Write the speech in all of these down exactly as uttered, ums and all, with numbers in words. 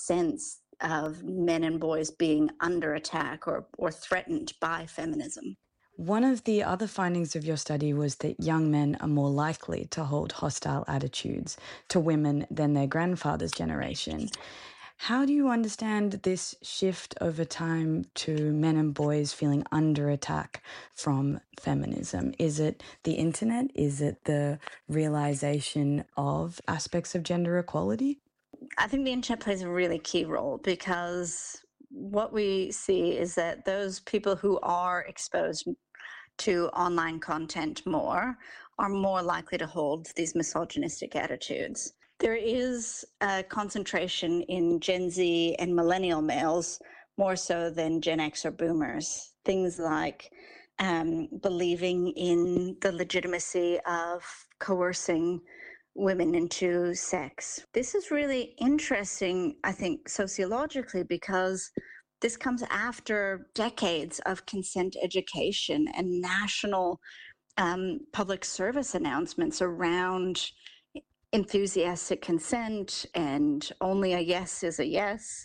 sense of men and boys being under attack or, or threatened by feminism. One of the other findings of your study was that young men are more likely to hold hostile attitudes to women than their grandfather's generation. How do you understand this shift over time to men and boys feeling under attack from feminism? Is it the internet? Is it the realization of aspects of gender equality? I think the internet plays a really key role, because what we see is that those people who are exposed to online content more are more likely to hold these misogynistic attitudes. There is a concentration in Gen Z and millennial males more so than Gen X or boomers. Things like um, believing in the legitimacy of coercing women into sex. This is really interesting, I think, sociologically, because this comes after decades of consent education and national um, public service announcements around enthusiastic consent and only a yes is a yes.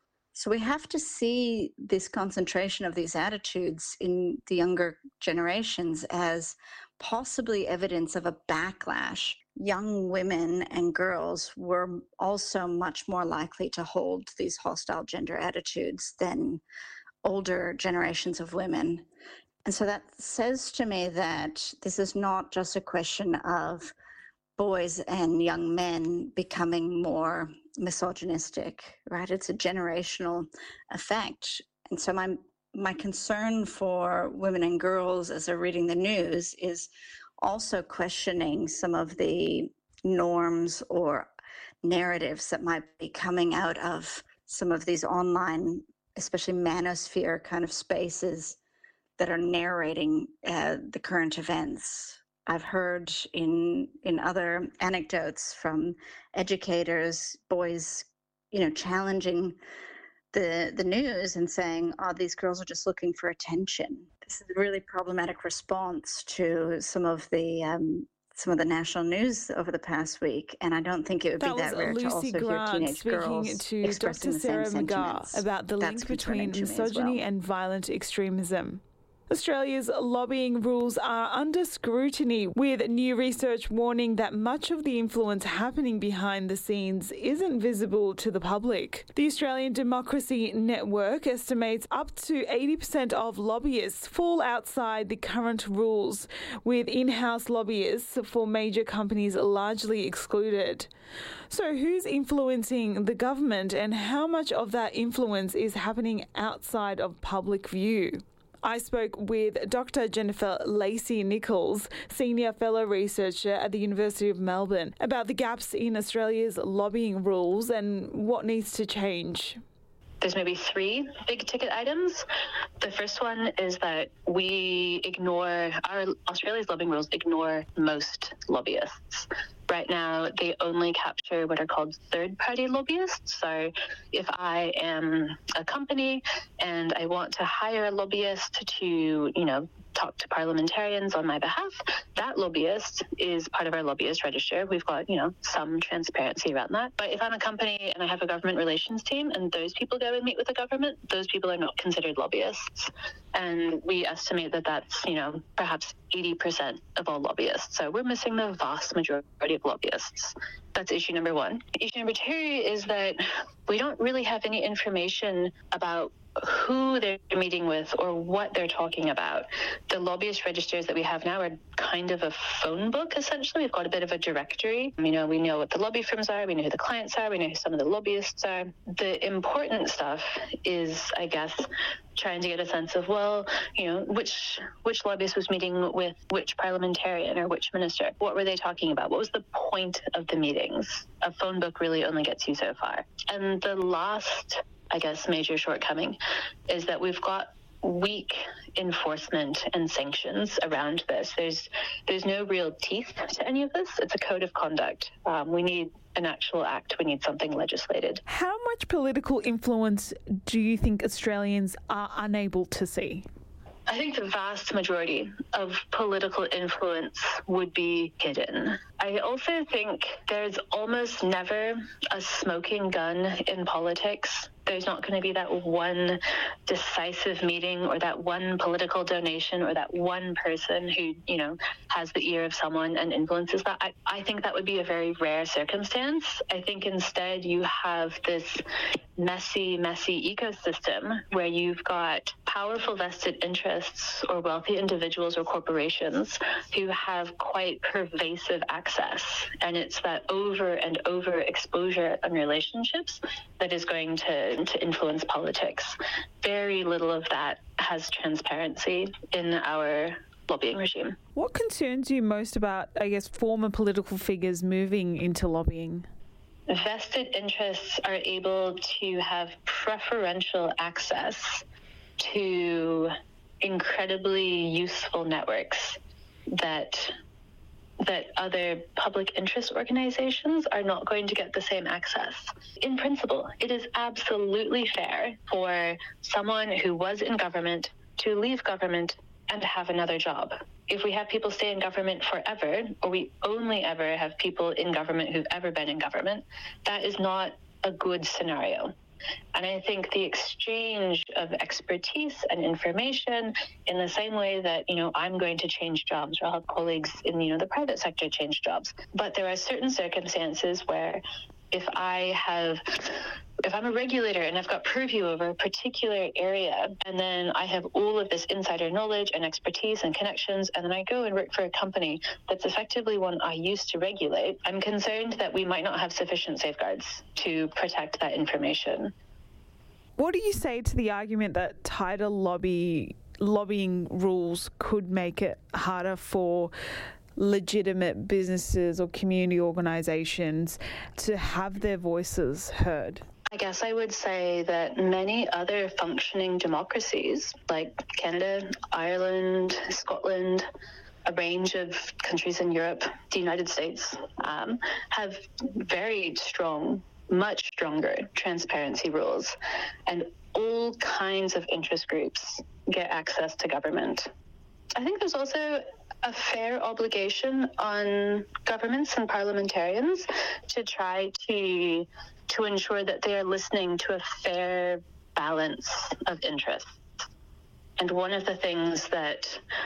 So we have to see this concentration of these attitudes in the younger generations as possibly evidence of a backlash. Young women and girls were also much more likely to hold these hostile gender attitudes than older generations of women. And so that says to me that this is not just a question of boys and young men becoming more misogynistic, right? It's a generational effect. And so my my concern for women and girls as they're reading the news is also questioning some of the norms or narratives that might be coming out of some of these online, especially manosphere kind of spaces that are narrating uh, the current events. I've heard in in other anecdotes from educators, boys, you know, challenging the the news and saying, "Oh, these girls are just looking for attention." This is a really problematic response to some of the um, some of the national news over the past week, and I don't think it would that be that rare Lucy to also Grant hear teenage girls speaking to expressing Doctor the same Sarah sentiments. McGarr about the That's link between misogyny well. and violent extremism. Australia's lobbying rules are under scrutiny, with new research warning that much of the influence happening behind the scenes isn't visible to the public. The Australian Democracy Network estimates up to eighty percent of lobbyists fall outside the current rules, with in-house lobbyists for major companies largely excluded. So who's influencing the government, and how much of that influence is happening outside of public view? I spoke with Doctor Jennifer Lacey-Nichols, Senior Fellow Researcher at the University of Melbourne, about the gaps in Australia's lobbying rules and what needs to change. There's maybe three big ticket items. The first one is that we ignore, our Australia's lobbying rules ignore most lobbyists. Right now, they only capture what are called third-party lobbyists. So if I am a company and I want to hire a lobbyist to, you know, talk to parliamentarians on my behalf, that lobbyist is part of our lobbyist register. We've got, you know, some transparency around that. But if I'm a company and I have a government relations team and those people go and meet with the government, those people are not considered lobbyists. And we estimate that that's, you know, perhaps eighty percent of all lobbyists. So we're missing the vast majority of lobbyists. That's issue number one. Issue number two is that we don't really have any information about who they're meeting with or what they're talking about. The lobbyist registers that we have now are kind of a phone book, essentially. We've got a bit of a directory. You know, we know what the lobby firms are, we know who the clients are, we know who some of the lobbyists are. The important stuff is, I guess, trying to get a sense of, well, you know, which which lobbyist was meeting with which parliamentarian or which minister? What were they talking about? What was the point of the meetings? A phone book really only gets you so far. And the last, I guess, major shortcoming is that we've got weak enforcement and sanctions around this. There's there's no real teeth to any of this. It's a code of conduct. Um, we need an actual act. We need something legislated. How much political influence do you think Australians are unable to see? I think the vast majority of political influence would be hidden. I also think there's almost never a smoking gun in politics. There's not going to be that one decisive meeting or that one political donation or that one person who, you know, has the ear of someone and influences that. I, I think that would be a very rare circumstance. I think instead you have this messy, messy ecosystem where you've got powerful vested interests or wealthy individuals or corporations who have quite pervasive access. And it's that over and over exposure and relationships that is going to, to influence politics. Very little of that has transparency in our lobbying regime. What concerns you most about, I guess, former political figures moving into lobbying? Vested interests are able to have preferential access to incredibly useful networks that that other public interest organizations are not going to get the same access. In principle, it is absolutely fair for someone who was in government to leave government and have another job. If we have people stay in government forever, or we only ever have people in government who've ever been in government, that is not a good scenario. And I think the exchange of expertise and information, in the same way that, you know, I'm going to change jobs, or I'll have colleagues in, you know, the private sector change jobs. But there are certain circumstances where if I have, if I'm a regulator and I've got purview over a particular area, and then I have all of this insider knowledge and expertise and connections, and then I go and work for a company that's effectively one I used to regulate, I'm concerned that we might not have sufficient safeguards to protect that information. What do you say to the argument that tighter lobby lobbying rules could make it harder for legitimate businesses or community organisations to have their voices heard? I guess I would say that many other functioning democracies, like Canada, Ireland, Scotland, a range of countries in Europe, the United States, um, have very strong, much stronger transparency rules. And all kinds of interest groups get access to government. I think there's also a fair obligation on governments and parliamentarians to try to to ensure that they are listening to a fair balance of interests. And one of the things that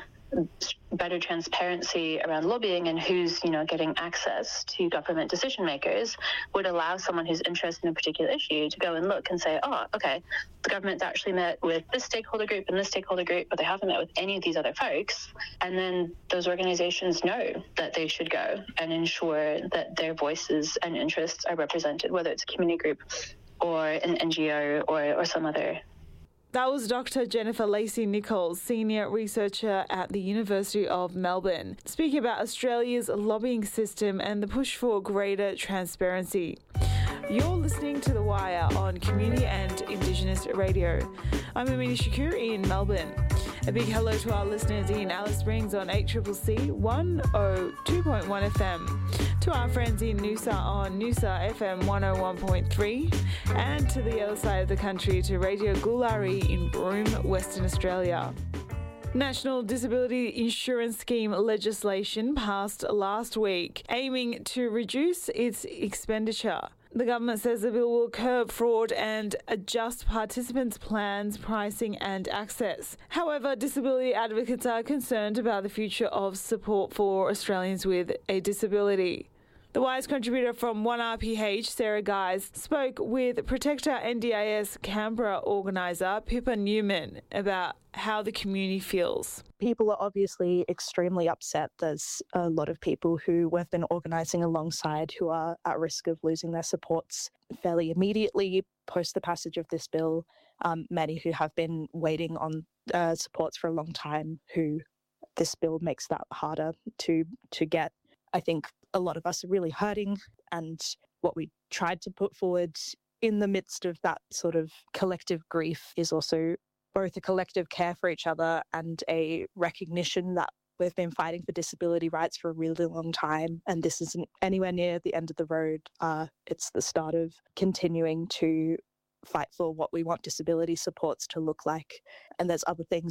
better transparency around lobbying and who's, you know, getting access to government decision makers would allow someone who's interested in a particular issue to go and look and say, oh, okay, the government's actually met with this stakeholder group and this stakeholder group, but they haven't met with any of these other folks. And then those organizations know that they should go and ensure that their voices and interests are represented, whether it's a community group or an N G O or, or some other. That was Doctor Jennifer Lacey-Nichols, Senior Researcher at the University of Melbourne, speaking about Australia's lobbying system and the push for greater transparency. You're listening to The Wire on Community and Indigenous Radio. I'm Amina Shakur in Melbourne. A big hello to our listeners in Alice Springs on eight C C C one oh two point one F M, to our friends in Noosa on Noosa F M one oh one point three, and to the other side of the country to Radio Gulari in Broome, Western Australia. National Disability Insurance Scheme legislation passed last week, aiming to reduce its expenditure. The government says the bill will curb fraud and adjust participants' plans, pricing and access. However, disability advocates are concerned about the future of support for Australians with a disability. The Wire's contributor from one R P H, Sarah Guys, spoke with Protector N D I S Canberra organiser Pippa Newman about how the community feels. People are obviously extremely upset. There's a lot of people who we've been organising alongside who are at risk of losing their supports fairly immediately post the passage of this bill. Um, many who have been waiting on uh, supports for a long time, who this bill makes that harder to to get. I think a lot of us are really hurting, and what we tried to put forward in the midst of that sort of collective grief is also both a collective care for each other and a recognition that we've been fighting for disability rights for a really long time, and this isn't anywhere near the end of the road. Uh, it's the start of continuing to fight for what we want disability supports to look like. And there's other things that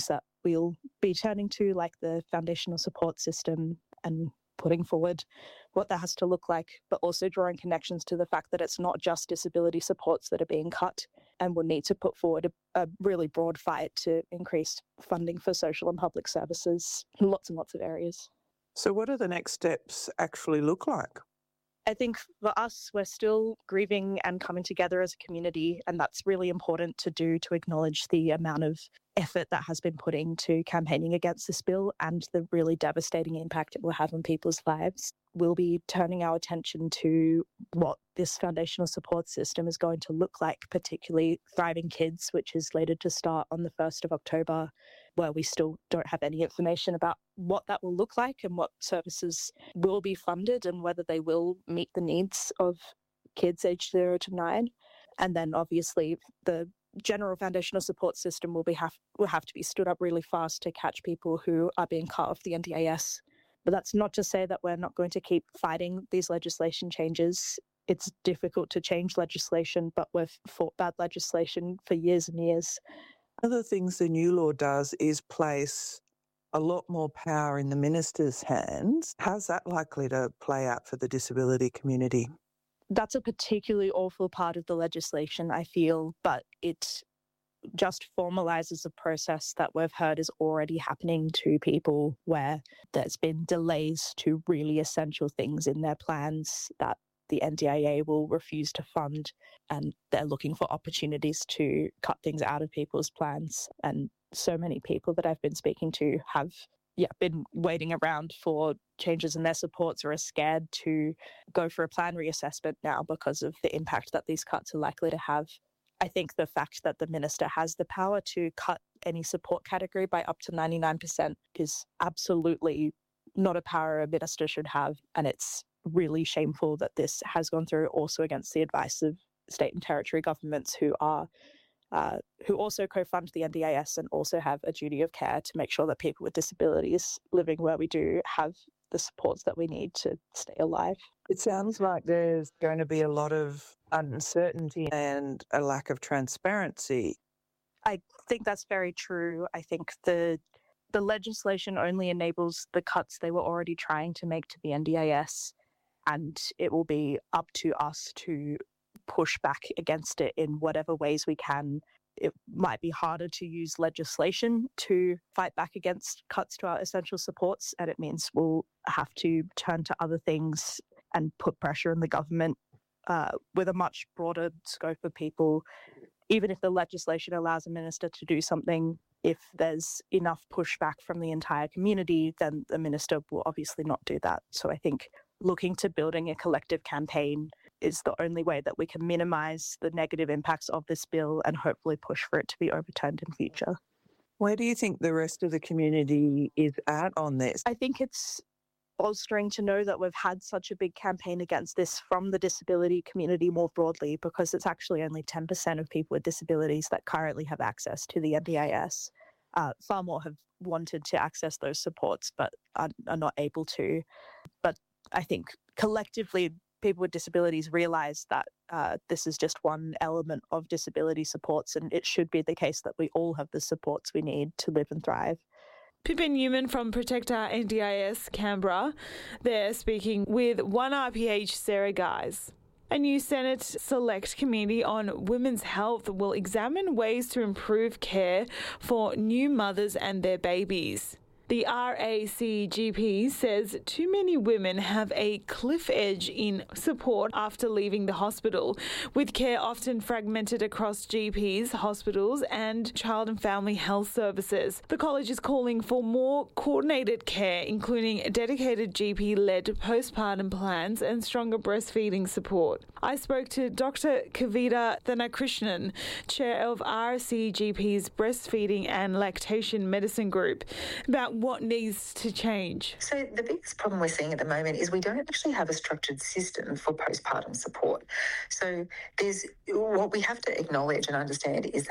we'll be turning to, like the foundational support system, and putting forward what that has to look like, but also drawing connections to the fact that it's not just disability supports that are being cut, and we'll need to put forward a, a really broad fight to increase funding for social and public services in lots and lots of areas. So what do the next steps actually look like? I think for us, we're still grieving and coming together as a community, and that's really important to do to acknowledge the amount of effort that has been put into campaigning against this bill and the really devastating impact it will have on people's lives. We'll be turning our attention to what this foundational support system is going to look like, particularly Thriving Kids, which is slated to start on the first of October, where we still don't have any information about what that will look like and what services will be funded and whether they will meet the needs of kids aged zero to nine. And then obviously the general foundational support system will be have will have to be stood up really fast to catch people who are being cut off the N D I S. But that's not to say that we're not going to keep fighting these legislation changes. It's difficult to change legislation, but we've fought bad legislation for years and years. One of the things the new law does is place a lot more power in the minister's hands. How's that likely to play out for the disability community? That's a particularly awful part of the legislation, I feel, but it just formalises a process that we've heard is already happening to people, where there's been delays to really essential things in their plans that the N D I A will refuse to fund, and they're looking for opportunities to cut things out of people's plans. And so many people that I've been speaking to have yeah, been waiting around for changes in their supports or are scared to go for a plan reassessment now because of the impact that these cuts are likely to have. I think the fact that the minister has the power to cut any support category by up to ninety-nine percent is absolutely not a power a minister should have. And it's really shameful that this has gone through also against the advice of state and territory governments who are Uh, who also co-fund the N D I S and also have a duty of care to make sure that people with disabilities living where we do have the supports that we need to stay alive. It sounds like there's going to be a lot of uncertainty and a lack of transparency. I think that's very true. I think the the legislation only enables the cuts they were already trying to make to the N D I S, and it will be up to us to push back against it in whatever ways we can. It might be harder to use legislation to fight back against cuts to our essential supports, and it means we'll have to turn to other things and put pressure on the government uh, with a much broader scope of people. Even if the legislation allows a minister to do something, if there's enough pushback from the entire community, then the minister will obviously not do that. So I think looking to building a collective campaign is the only way that we can minimise the negative impacts of this bill and hopefully push for it to be overturned in future. Where do you think the rest of the community is at on this? I think it's bolstering to know that we've had such a big campaign against this from the disability community more broadly, because it's actually only ten percent of people with disabilities that currently have access to the N D I S. Uh, far more have wanted to access those supports but are, are not able to. But I think collectively, people with disabilities realise that uh, this is just one element of disability supports, and it should be the case that we all have the supports we need to live and thrive. Pippa Newman from Protect Our N D I S Canberra, there speaking with one R P H Sarah Guys. A new Senate Select Committee on Women's Health will examine ways to improve care for new mothers and their babies. The R A C G P says too many women have a cliff edge in support after leaving the hospital, with care often fragmented across G Ps, hospitals and child and family health services. The college is calling for more coordinated care, including dedicated G P-led postpartum plans and stronger breastfeeding support. I spoke to Doctor Kavita Thanakrishnan, chair of R A C G P's Breastfeeding and Lactation Medicine Group, about what needs to change. So the biggest problem we're seeing at the moment is we don't actually have a structured system for postpartum support. So there's what we have to acknowledge and understand is that the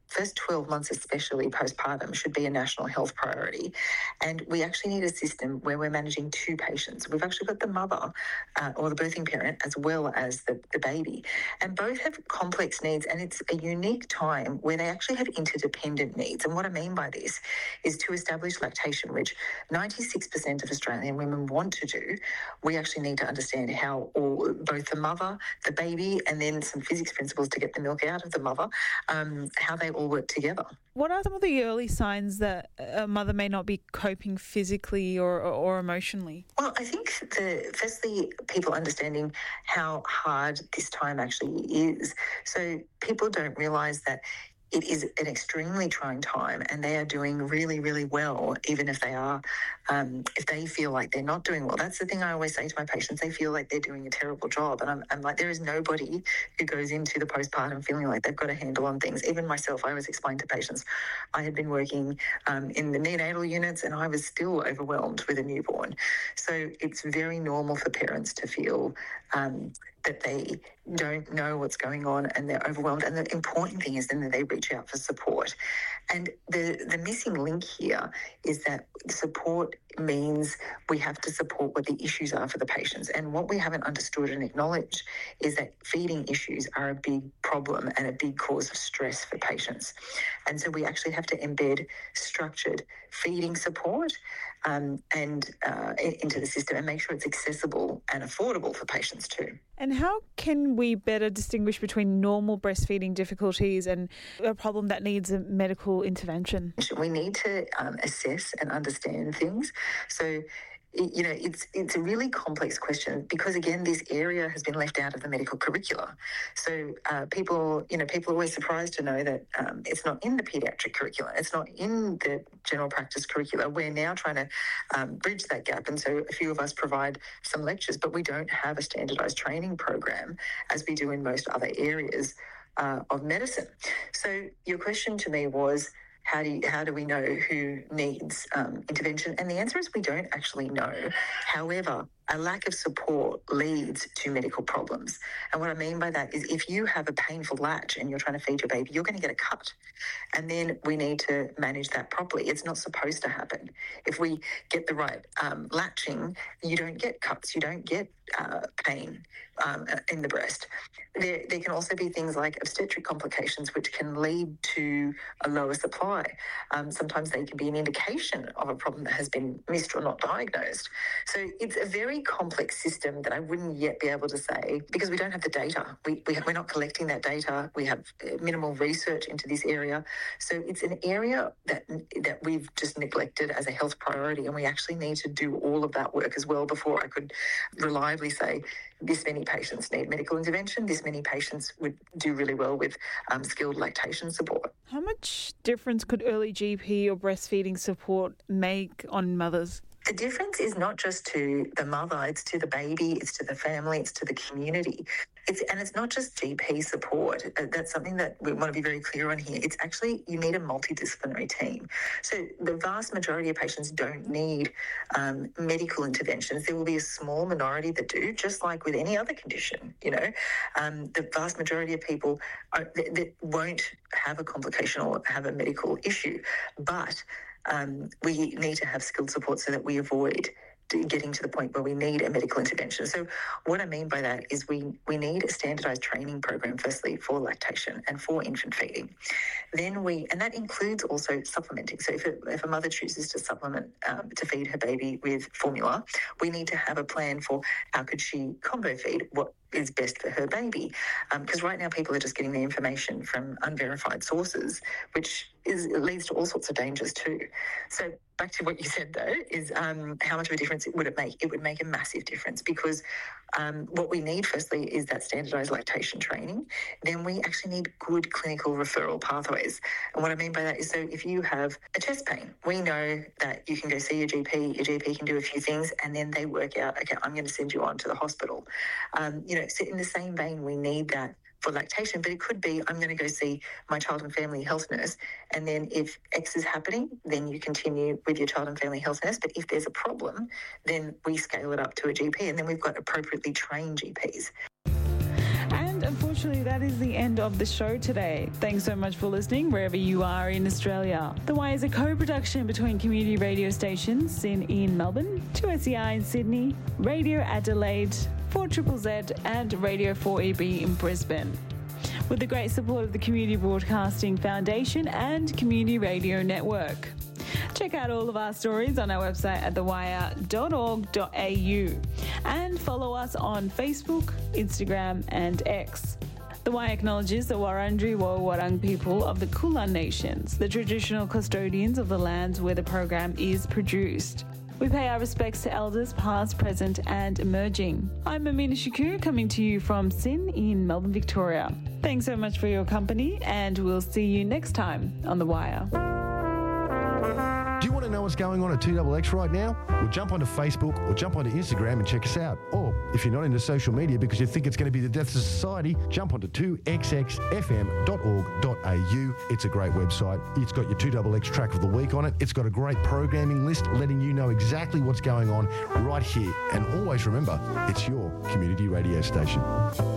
first twelve months, especially postpartum, should be a national health priority. And we actually need a system where we're managing two patients. We've actually got the mother uh, or the birthing parent as well as the, the baby. And both have complex needs, and it's a unique time where they actually have interdependent needs. And what I mean by this is to establish lactation, which ninety-six percent of Australian women want to do. We actually need to understand how all, both the mother, the baby, and then some physics principles to get the milk out of the mother, um, how they all work together. What are some of the early signs that a mother may not be coping physically or, or, or emotionally? Well, I think the firstly, people understanding how hard this time actually is. So people don't realise that it is an extremely trying time, and they are doing really, really well, even if they are, um, if they feel like they're not doing well. That's the thing I always say to my patients. They feel like they're doing a terrible job. And I'm, I'm like, there is nobody who goes into the postpartum feeling like they've got a handle on things. Even myself, I always explain to patients, I had been working um, in the neonatal units, and I was still overwhelmed with a newborn. So it's very normal for parents to feel um, that they don't know what's going on and they're overwhelmed. And the important thing is then that they reach out for support. And the, the missing link here is that support means we have to support what the issues are for the patients. And what we haven't understood and acknowledged is that feeding issues are a big problem and a big cause of stress for patients. And so we actually have to embed structured feeding support um, and uh, into the system and make sure it's accessible and affordable for patients too. And how can we better distinguish between normal breastfeeding difficulties and a problem that needs a medical intervention? We need to um, assess and understand things. So, you know, it's it's a really complex question because, again, this area has been left out of the medical curricula. So uh, people, you know, people are always surprised to know that um, it's not in the paediatric curricula. It's not in the general practice curricula. We're now trying to um, bridge that gap. And so a few of us provide some lectures, but we don't have a standardised training program as we do in most other areas uh, of medicine. So your question to me was, How do you, how do we know who needs um, intervention? And the answer is we don't actually know. However, a lack of support leads to medical problems. And what I mean by that is if you have a painful latch and you're trying to feed your baby, you're going to get a cut. And then we need to manage that properly. It's not supposed to happen. If we get the right um, latching, you don't get cuts, you don't get uh, pain um, in the breast. There, there can also be things like obstetric complications, which can lead to a lower supply. Um, sometimes they can be an indication of a problem that has been missed or not diagnosed. So it's a very complex system that I wouldn't yet be able to say because we don't have the data. We, we have, we're not collecting that data. We have minimal research into this area. So it's an area that that we've just neglected as a health priority, and we actually need to do all of that work as well before I could reliably say this many patients need medical intervention, this many patients would do really well with um, skilled lactation support. How much difference could early G P or breastfeeding support make on mothers? The difference is not just to the mother, it's to the baby, it's to the family, it's to the community. It's, and it's not just G P support. That's something that we want to be very clear on here. It's actually, you need a multidisciplinary team. So the vast majority of patients don't need um, medical interventions. There will be a small minority that do, just like with any other condition, you know. Um, the vast majority of people are, that, that won't have a complication or have a medical issue. But Um, we need to have skilled support so that we avoid getting to the point where we need a medical intervention. So what I mean by that is we, we need a standardised training program, firstly, for lactation and for infant feeding. Then we, and that includes also supplementing. So if a, if a mother chooses to supplement um, to feed her baby with formula, we need to have a plan for how could she combo feed, what is best for her baby. Because um, right now people are just getting the information from unverified sources, which is leads to all sorts of dangers too. So back to what you said though, is um, how much of a difference it would it make? It would make a massive difference because um, what we need firstly is that standardised lactation training. Then we actually need good clinical referral pathways. And what I mean by that is so if you have a chest pain, we know that you can go see your G P, your G P can do a few things and then they work out, okay, I'm going to send you on to the hospital. Um, you know, so in the same vein, we need that for lactation, but it could be I'm going to go see my child and family health nurse, and then if X is happening, then you continue with your child and family health nurse, but if there's a problem, then we scale it up to a G P, and then we've got appropriately trained G Ps. And unfortunately, unfortunately, that is the end of the show today. Thanks so much for listening wherever you are in Australia. The Wire is a co-production between community radio stations SYN in Melbourne, two S E I in Sydney, Radio Adelaide, four Z Z Z and Radio four E B in Brisbane, with the great support of the Community Broadcasting Foundation and Community Radio Network. Check out all of our stories on our website at the wire dot org dot a u and follow us on Facebook, Instagram and X. The Wire acknowledges the Wurundjeri Woi-wurrung people of the Kulin Nations, the traditional custodians of the lands where the program is produced. We pay our respects to elders past, present and emerging. I'm Amina Shakur, coming to you from SYN in Melbourne, Victoria. Thanks so much for your company and we'll see you next time on The Wire. Do you want to know what's going on at two X X right now? Well, jump onto Facebook or jump onto Instagram and check us out. Or if you're not into social media because you think it's going to be the death of society, jump onto two x x f m dot org dot a u. It's a great website. It's got your two X X track of the week on it. It's got a great programming list letting you know exactly what's going on right here. And always remember, it's your community radio station.